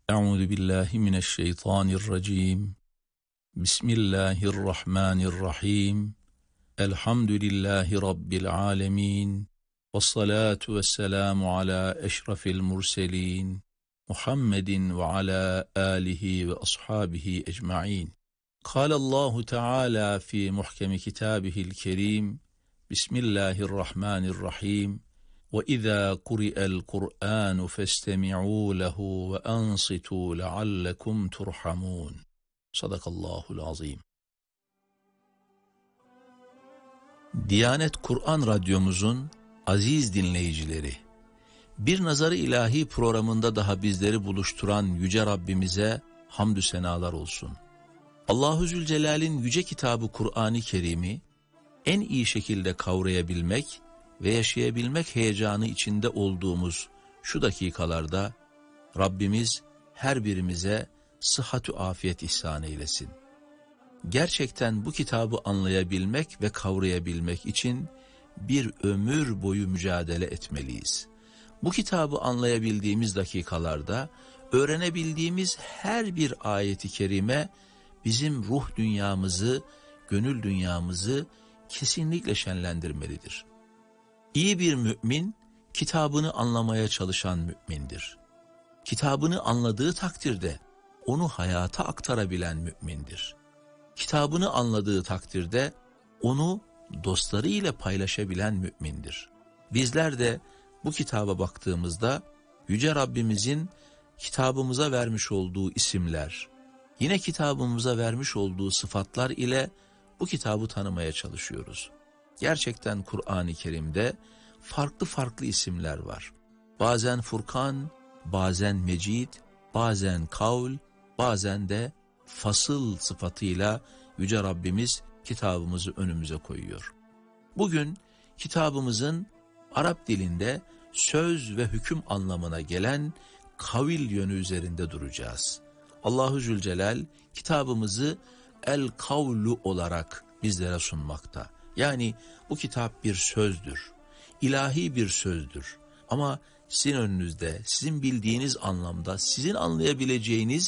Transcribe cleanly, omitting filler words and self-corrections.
Euzu billahi mineşşeytanirracim. Bismillahirrahmanirrahim. Elhamdülillahi rabbil alamin. Vessalatu vesselamu ala eşrefil murselin. Muhammedin ve ala alihi ve ashabihi ecmaîn. Kâlallahu Teala fi muhkemi kitâbihil kerîm. Bismillahirrahmanirrahim. وَإِذَا قُرِئَ الْقُرْآنُ فَاسْتَمِعُوا لَهُ وَأَنصِتُوا لَعَلَّكُمْ تُرْحَمُونَ. Sadakallahul azim. Diyanet Kur'an Radyomuzun aziz dinleyicileri, Bir Nazar-ı İlahi programında daha bizleri buluşturan Yüce Rabbimize hamdü senalar olsun. Allahu Zülcelal'in yüce kitabı Kur'an-ı Kerim'i en iyi şekilde kavrayabilmek ve yaşayabilmek heyecanı içinde olduğumuz şu dakikalarda Rabbimiz her birimize sıhhatü afiyet ihsan eylesin. Gerçekten bu kitabı anlayabilmek ve kavrayabilmek için bir ömür boyu mücadele etmeliyiz. Bu kitabı anlayabildiğimiz dakikalarda öğrenebildiğimiz her bir ayeti kerime bizim ruh dünyamızı, gönül dünyamızı kesinlikle şenlendirmelidir. İyi bir mümin, kitabını anlamaya çalışan mümindir. Kitabını anladığı takdirde onu hayata aktarabilen mümindir. Kitabını anladığı takdirde onu dostları ile paylaşabilen mümindir. Bizler de bu kitaba baktığımızda Yüce Rabbimizin kitabımıza vermiş olduğu isimler, yine kitabımıza vermiş olduğu sıfatlar ile bu kitabı tanımaya çalışıyoruz. Gerçekten Kur'an-ı Kerim'de farklı farklı isimler var. Bazen Furkan, bazen Mecid, bazen Kavl, bazen de Fasıl sıfatıyla Yüce Rabbimiz kitabımızı önümüze koyuyor. Bugün kitabımızın Arap dilinde söz ve hüküm anlamına gelen kavil yönü üzerinde duracağız. Allahu Zülcelal kitabımızı El-Kavlu olarak bizlere sunmakta. Yani bu kitap bir sözdür, ilahi bir sözdür. Ama sizin önünüzde, sizin bildiğiniz anlamda, sizin anlayabileceğiniz